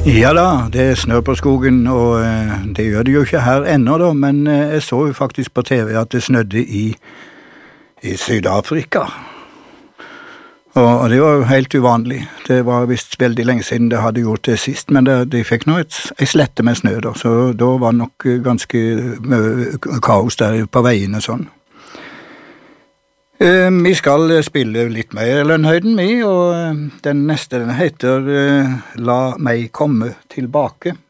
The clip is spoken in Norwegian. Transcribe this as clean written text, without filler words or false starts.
Ja da, det snør på skogen, og det gjør det jo ikke her ennå da, men jeg så jo faktisk på TV at det snødde i Sydafrika. Og det var jo helt uvanlig. Det var vist veldig lenge siden det hadde gjort det sist, men de fikk nå en slette med snø da, så da var det nok ganske mye kaos der på veiene sånn. Vi skal spille litt mer Lønnhøyden, og den neste den heter La meg komme tilbake.